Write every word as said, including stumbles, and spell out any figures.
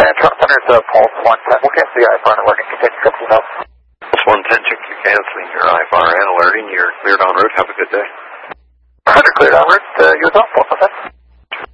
Toronto Center's uh, Pulse one ten. We'll cancel the I F R and alerting. Continue to email. Pulse one ten, check you canceling your I F R and alerting. You're cleared en route. Have a good day. Roger, cleared en route. Uh, you as well. Pulse one ten.